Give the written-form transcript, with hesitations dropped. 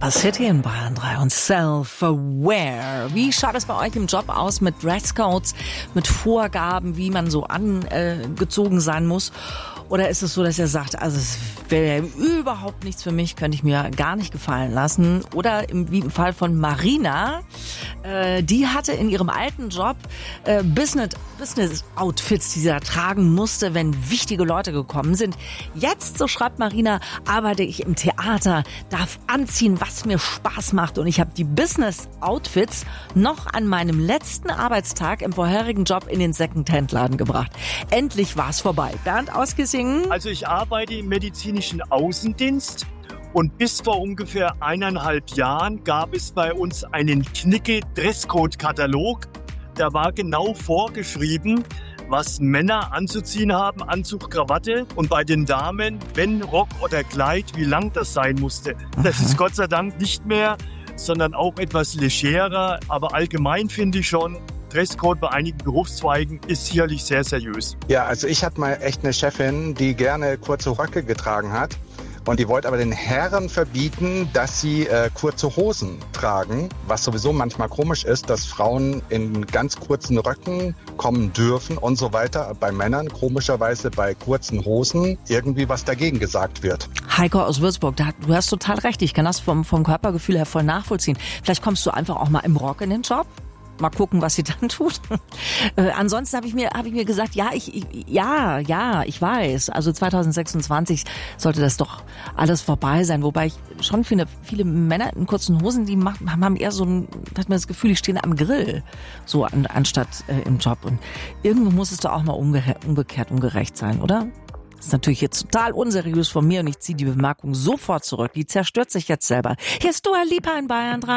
City in Bayern 3 und Self-Aware. Wie schaut es bei euch im Job aus mit Dresscodes, mit Vorgaben, wie man so angezogen sein muss? Oder ist es so, dass ihr sagt, also es wäre überhaupt nichts für mich, könnte ich mir gar nicht gefallen lassen? Oder wie im Fall von Marina, die hatte in ihrem alten Job Business-Outfits, die sie da tragen musste, wenn wichtige Leute gekommen sind. Jetzt, so schreibt Marina, arbeite ich im Theater, darf anziehen, was mir Spaß macht. Und ich habe die Business-Outfits noch an meinem letzten Arbeitstag im vorherigen Job in den Second-Hand-Laden gebracht. Endlich war es vorbei. Bernd Ausgesingen. Also ich arbeite im medizinischen Außendienst und bis vor ungefähr 1,5 Jahren gab es bei uns einen Knicke-Dresscode-Katalog. Da war genau vorgeschrieben, was Männer anzuziehen haben, Anzug, Krawatte und bei den Damen, wenn Rock oder Kleid, wie lang das sein musste. Das ist Gott sei Dank nicht mehr, sondern auch etwas legerer, aber allgemein finde ich schon, Dresscode bei einigen Berufszweigen ist sicherlich sehr seriös. Ja, also ich hatte mal echt eine Chefin, die gerne kurze Röcke getragen hat. Und die wollte aber den Herren verbieten, dass sie kurze Hosen tragen. Was sowieso manchmal komisch ist, dass Frauen in ganz kurzen Röcken kommen dürfen und so weiter. Bei Männern komischerweise bei kurzen Hosen irgendwie was dagegen gesagt wird. Heiko aus Würzburg, du hast total recht. Ich kann das vom Körpergefühl her voll nachvollziehen. Vielleicht kommst du einfach auch mal im Rock in den Job. Mal gucken, was sie dann tut. Ansonsten habe ich mir gesagt, ich weiß. Also 2026 sollte das doch alles vorbei sein. Wobei ich schon finde, viele Männer in kurzen Hosen, die haben eher hat man das Gefühl, die stehen am Grill, so anstatt im Job. Und irgendwo muss es doch auch mal umgekehrt ungerecht sein, oder? Das ist natürlich jetzt total unseriös von mir und ich ziehe die Bemerkung sofort zurück. Die zerstört sich jetzt selber. Hier ist Dua Lipa in Bayern 3.